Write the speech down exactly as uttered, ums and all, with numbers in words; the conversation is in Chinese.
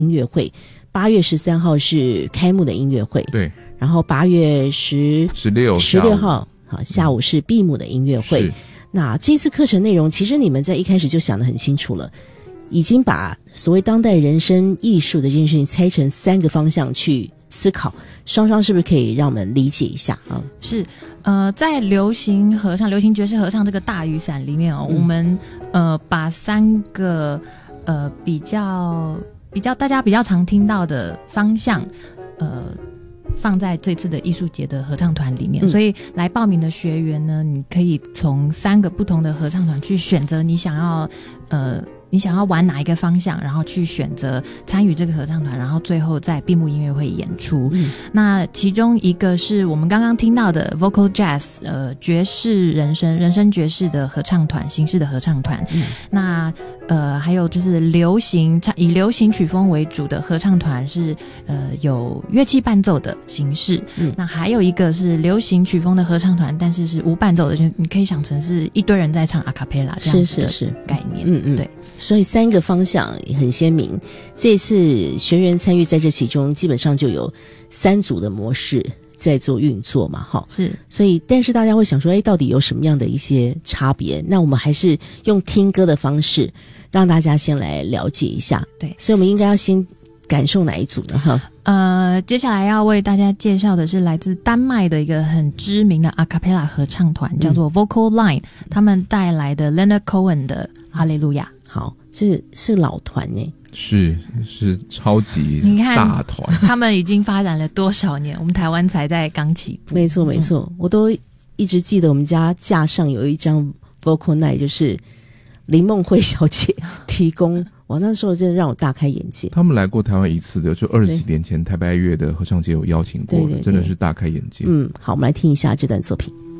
音乐会，八月十三号是开幕的音乐会， 对， 然后八月十十六十六号好下午是闭幕的音乐会。 是那这次课程内容，其实你们在一开始就想得很清楚了，已经把所谓当代人生艺术的这件事情拆成三个方向去思考。双双是不是可以让我们理解一下啊？ 是，呃，在流行合唱、流行爵士合唱这个大雨伞里面哦，嗯、我们呃把三个呃比较比较大家比较常听到的方向，呃。放在这次的艺术节的合唱团里面、嗯、所以来报名的学员呢，你可以从三个不同的合唱团去选择你想要呃你想要玩哪一个方向，然后去选择参与这个合唱团，然后最后在闭幕音乐会演出、嗯、那其中一个是我们刚刚听到的 Vocal Jazz 呃爵士人声人声爵士的合唱团形式的合唱团、嗯、那呃还有就是流行以流行曲风为主的合唱团是呃有乐器伴奏的形式、嗯、那还有一个是流行曲风的合唱团，但是是无伴奏的，就你可以想成是一堆人在唱 a cappella 这样子的概念。 嗯嗯，对，所以三个方向也很鲜明。这次学员参与在这其中，基本上就有三组的模式在做运作嘛，哈， 是。 所以，但是大家会想说，哎，到底有什么样的一些差别？那我们还是用听歌的方式，让大家先来了解一下。 对， 所以我们应该要先感受哪一组呢？哈， 呃，接下来要为大家介绍的是来自丹麦的一个很知名的 a cappella 合唱团，叫做 Vocal Line，、嗯、他们带来的 Leonard Cohen 的哈利路亚。 好，这是老团呢， 是是超级大团， 他们已经发展了多少年？我们台湾才在刚起步。 没错没错、嗯，我都一直记得我们家架上有一张 Vocal Night， 就是林梦慧小姐提供，哇，那时候真的让我大开眼界。 他们来过台湾一次的，就二十几年前台北爱乐的合唱节有邀请过的，真的是大开眼界。 嗯，好，我们来听一下这段作品。